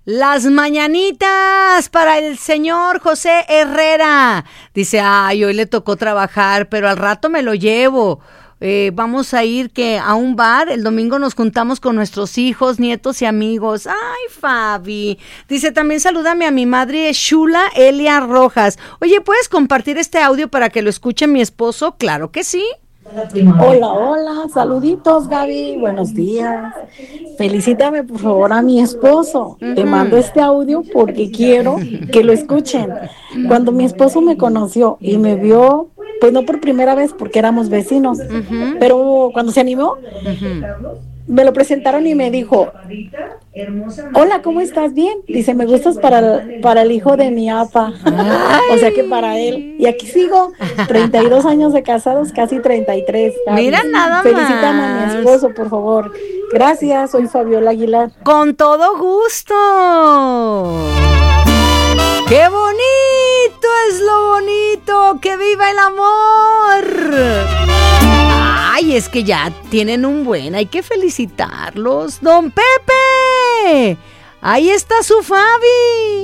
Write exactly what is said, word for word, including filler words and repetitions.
Las mañanitas para el señor José Herrera. Dice, ay, hoy le tocó trabajar, pero al rato me lo llevo. Eh, vamos a ir que a un bar, el domingo nos juntamos con nuestros hijos, nietos y amigos. Ay, Fabi. Dice, también salúdame a mi madre Shula Elia Rojas. Oye, ¿puedes compartir este audio para que lo escuche mi esposo? Claro que sí. Hola, hola, saluditos, Gaby, buenos días. Felicítame por favor a mi esposo. Uh-huh. Te mando este audio porque quiero que lo escuchen. Cuando mi esposo me conoció y me vio, pues no por primera vez porque éramos vecinos, uh-huh. pero cuando se animó, uh-huh. me lo presentaron y me dijo, hola, ¿cómo estás? Bien. Dice, me gustas para, para el hijo de mi apa. O sea que para él. Y aquí sigo, treinta y dos años de casados, casi treinta y tres. Gaby. Mira nada Felicítame más. a mi esposo, por favor. Gracias, soy Fabiola Aguilar. Con todo gusto. ¡Qué bonito es lo bonito! ¡Que viva el amor! Ay, es que ya tienen un buen, hay que felicitarlos. ¡Don Pepe! Ahí está su Fabi.